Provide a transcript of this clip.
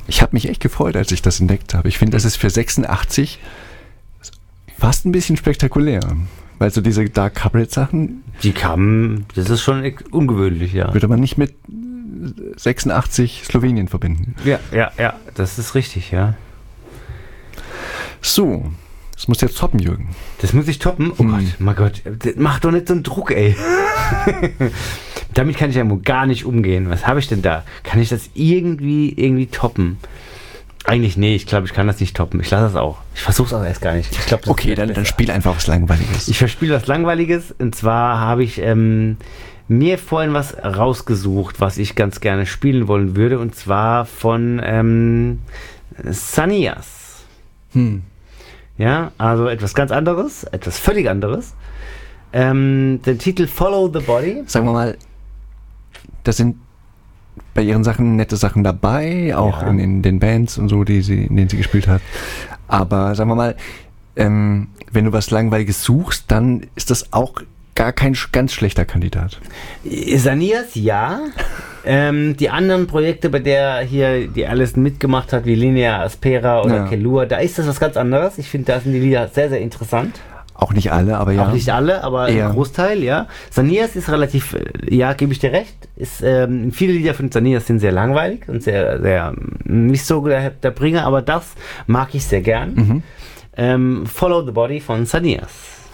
Ich habe mich echt gefreut, als ich das entdeckt habe. Ich finde, das ist für 86 fast ein bisschen spektakulär. Weil so diese Dark Cabaret Sachen... das ist schon ungewöhnlich, ja. Würde man nicht mit 86 Slowenien verbinden. Ja, das ist richtig, ja. So, das muss jetzt toppen, Jürgen. Das muss ich toppen? Oh Gott, mein Gott, mach doch nicht so einen Druck, ey. Damit kann ich ja gar nicht umgehen. Was habe ich denn da? Kann ich das irgendwie toppen? Eigentlich nee, ich glaube, ich kann das nicht toppen. Ich lasse das auch. Ich versuche es auch erst gar nicht. Ich glaub, das okay, dann spiel einfach was Langweiliges. Ich verspiele was Langweiliges. Und zwar habe ich mir vorhin was rausgesucht, was ich ganz gerne spielen wollen würde. Und zwar von Sanias. Ja, also etwas ganz anderes. Etwas völlig anderes. Den Titel Follow the Body. Sagen wir mal, das sind bei ihren Sachen nette Sachen dabei, auch in den Bands und so, in denen sie gespielt hat. Aber sagen wir mal, wenn du was Langweiliges suchst, dann ist das auch gar kein ganz schlechter Kandidat. Sanias, ja. Die anderen Projekte, bei der hier die Alison mitgemacht hat, wie Linea Aspera oder Kelua, da ist das was ganz anderes. Ich finde, da sind die Lieder sehr, sehr interessant. Auch nicht alle, aber ja. Auch nicht alle, aber ein Großteil, ja. Sanias ist relativ, gebe ich dir recht. Viele Lieder von Sanias sind sehr langweilig und sehr, sehr nicht so der Bringer, aber das mag ich sehr gern. Follow the Body von Sanias.